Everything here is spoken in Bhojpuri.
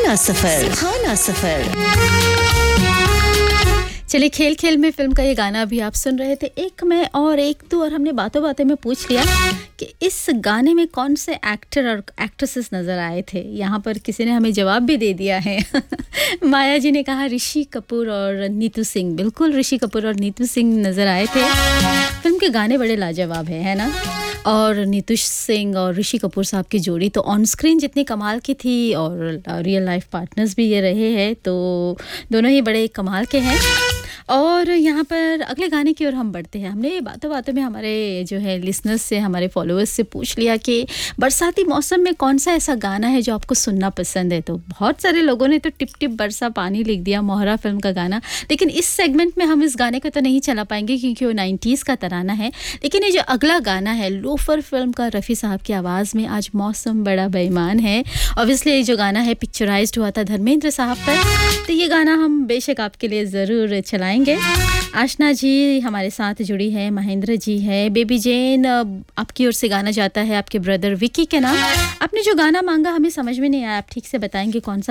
सुहाना सफर, सुहाना सफर। चलिए खेल खेल में फिल्म का ये गाना भी आप सुन रहे थे। एक में और एक दो और हमने बातों बातों में पूछ लिया कि इस गाने में कौन से एक्टर और एक्ट्रेसेस नज़र आए थे। यहाँ पर किसी ने हमें जवाब भी दे दिया है। माया जी ने कहा ऋषि कपूर और नीतू सिंह। बिल्कुल ऋषि कपूर और नीतू सिंह नज़र आए थे। फिल्म के गाने बड़े लाजवाब है ना। और नीतू सिंह और ऋषि कपूर साहब की जोड़ी तो ऑन स्क्रीन जितनी कमाल की थी और रियल लाइफ पार्टनर्स भी ये रहे हैं, तो दोनों ही बड़े कमाल के हैं। और यहाँ पर अगले गाने की ओर हम बढ़ते हैं। हमने बातों बातों में हमारे जो है लिसनर्स से, हमारे फॉलोअर्स से पूछ लिया कि बरसाती मौसम में कौन सा ऐसा गाना है जो आपको सुनना पसंद है। तो बहुत सारे लोगों ने तो टिप टिप बरसा पानी लिख दिया, मोहरा फिल्म का गाना। लेकिन इस सेगमेंट में हम इस गाने को तो नहीं चला पाएंगे क्योंकि वो 90s का तराना है। लेकिन ये जो अगला गाना है लोफर फिल्म का, रफ़ी साहब की आवाज़ में, आज मौसम बड़ा बेईमान है। ऑब्वियसली ये जो गाना है पिक्चराइज्ड हुआ था धर्मेंद्र साहब पर, तो ये गाना हम बेशक आपके लिए ज़रूर चलाएंगे। आशना जी हमारे साथ जुड़ी है, महेंद्र जी है, बेबी जैन आपकी ओर से गाना जाता है आपके ब्रदर विकी के नाम। आपने जो गाना मांगा हमें समझ में नहीं आया, आप ठीक से बताएंगे कौन सा